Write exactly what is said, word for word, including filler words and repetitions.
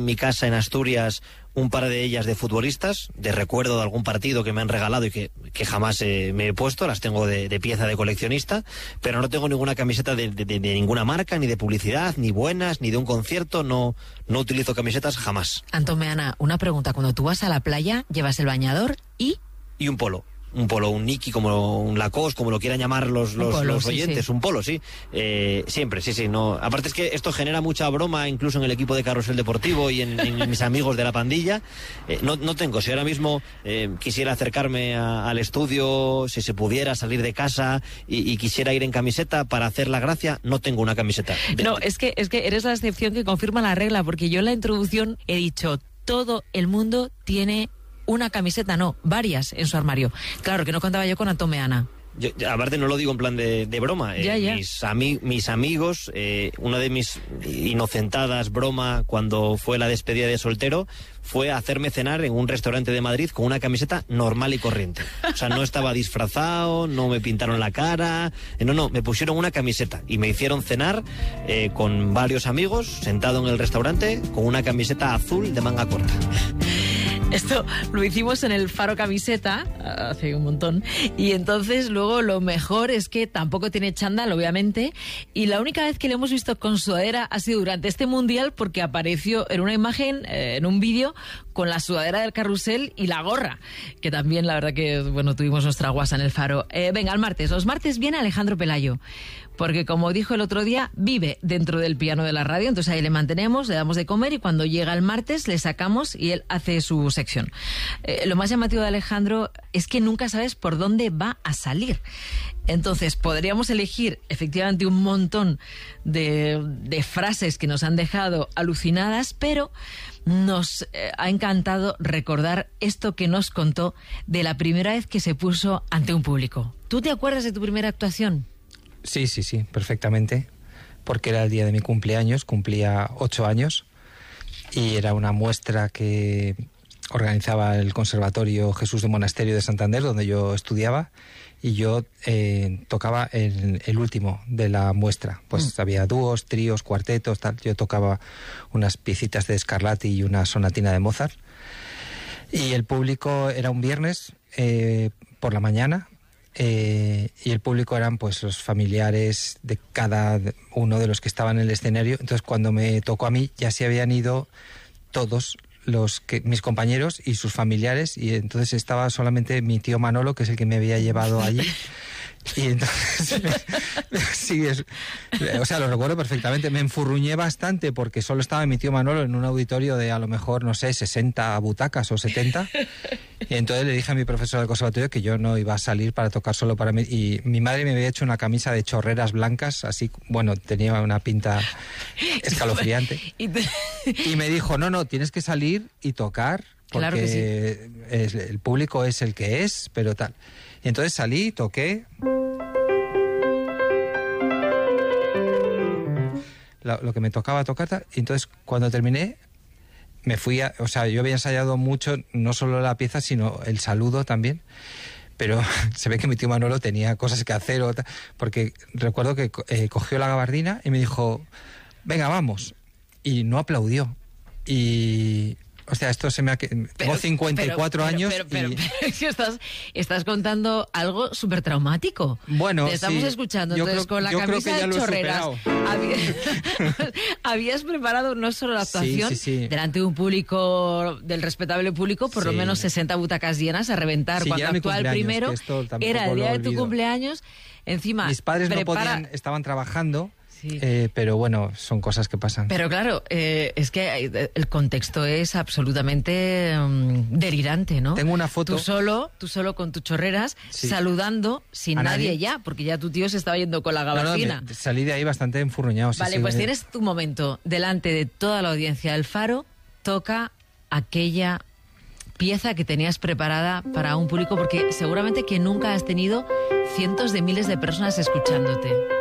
mi casa en Asturias un par de ellas de futbolistas, de recuerdo de algún partido que me han regalado y que, que jamás eh, me he puesto, las tengo de, de pieza de coleccionista, pero no tengo ninguna camiseta de, de, de ninguna marca, ni de publicidad, ni buenas, ni de un concierto, no, no utilizo camisetas jamás. Antón Meana, una pregunta, cuando tú vas a la playa, ¿llevas el bañador y...? Y un polo. Un polo, un Nike, como un Lacoste, como lo quieran llamar los, los, polo, los sí, oyentes, sí. un polo, sí. Eh, siempre, sí, sí. No. Aparte es que esto genera mucha broma, incluso en el equipo de Carrusel Deportivo y en, en mis amigos de la pandilla. Eh, no, no tengo, si ahora mismo eh, quisiera acercarme a, al estudio, si se pudiera salir de casa y, y quisiera ir en camiseta para hacer la gracia, no tengo una camiseta. No, es que, es que eres la excepción que confirma la regla, porque yo en la introducción he dicho, todo el mundo tiene una camiseta, no, varias en su armario. Claro, que no contaba yo con Antón Meana. Yo, aparte no lo digo en plan de, de broma. Eh, ya, ya. Mis, ami mis amigos, eh, una de mis inocentadas broma cuando fue la despedida de soltero fue hacerme cenar en un restaurante de Madrid con una camiseta normal y corriente. O sea, no estaba disfrazado, no me pintaron la cara, eh, no, no, me pusieron una camiseta y me hicieron cenar eh, con varios amigos, sentado en el restaurante, con una camiseta azul de manga corta. Esto lo hicimos en el Faro Camiseta hace un montón, y entonces luego lo mejor es que tampoco tiene chándal, obviamente, y la única vez que le hemos visto con sudadera ha sido durante este mundial, porque apareció en una imagen, eh, en un vídeo, con la sudadera del Carrusel y la gorra, que también la verdad que, bueno, tuvimos nuestra guasa en el Faro. Eh, venga, el martes. Los martes viene Alejandro Pelayo, porque como dijo el otro día, vive dentro del piano de la radio, entonces ahí le mantenemos, le damos de comer y cuando llega el martes le sacamos y él hace su sección. Eh, lo más llamativo de Alejandro es que nunca sabes por dónde va a salir. Entonces podríamos elegir efectivamente un montón de, de frases que nos han dejado alucinadas, pero nos eh, ha encantado recordar esto que nos contó de la primera vez que se puso ante un público. ¿Tú te acuerdas de tu primera actuación? Sí, sí, sí, perfectamente, porque era el día de mi cumpleaños, cumplía ocho años, y era una muestra que organizaba el Conservatorio Jesús de Monasterio de Santander, donde yo estudiaba, y yo eh, tocaba el, el último de la muestra. Pues mm. había dúos, tríos, cuartetos, tal. Yo tocaba unas piecitas de Scarlatti y una sonatina de Mozart. Y el público era un viernes eh, por la mañana, eh, y el público eran pues los familiares de cada uno de los que estaban en el escenario. Entonces cuando me tocó a mí ya se habían ido todos los que mis compañeros y sus familiares, y entonces estaba solamente mi tío Manolo, que es el que me había llevado allí. Y entonces sí, es, o sea, lo recuerdo perfectamente. Me enfurruñé bastante porque solo estaba mi tío Manolo en un auditorio de a lo mejor, no sé, sesenta butacas o setenta. Y entonces le dije a mi profesor del conservatorio que yo no iba a salir para tocar solo para mí. Y mi madre me había hecho una camisa de chorreras blancas, así, bueno, tenía una pinta escalofriante. Y me dijo, no, no, tienes que salir y tocar, porque claro que sí. es, el público es el que es, pero tal. Y entonces salí, toqué. Lo, lo que me tocaba tocar, tal, y entonces cuando terminé, me fui a, o sea, yo había ensayado mucho, no solo la pieza, sino el saludo también, pero se ve que mi tío Manolo tenía cosas que hacer, o tal, porque recuerdo que eh, cogió la gabardina y me dijo, venga, vamos, y no aplaudió, y... O sea, esto se me ha... Pero, tengo cincuenta y cuatro pero, años pero, pero, y... pero, pero es que estás, estás contando algo súper traumático. Bueno, te estamos sí, escuchando, yo entonces creo, con la yo camisa creo que de chorreras. Habías, habías preparado no solo la actuación, sí, sí, sí. delante de un público, del respetable público, por sí. lo menos sesenta butacas llenas a reventar, sí, cuando actúa el primero. Era el día de tu cumpleaños. Encima, mis padres prepara... no podían, estaban trabajando. Sí. Eh, pero bueno, son cosas que pasan. Pero claro, eh, es que el contexto es absolutamente um, delirante, ¿no? Tengo una foto. Tú solo, tú solo con tus chorreras, sí. saludando sin nadie, nadie ya, porque ya tu tío se estaba yendo con la gabardina. No, no, me, salí de ahí bastante enfurruñado. Vale, sí, pues sí, tienes tu momento delante de toda la audiencia del Faro, toca aquella pieza que tenías preparada para un público, porque seguramente que nunca has tenido cientos de miles de personas escuchándote.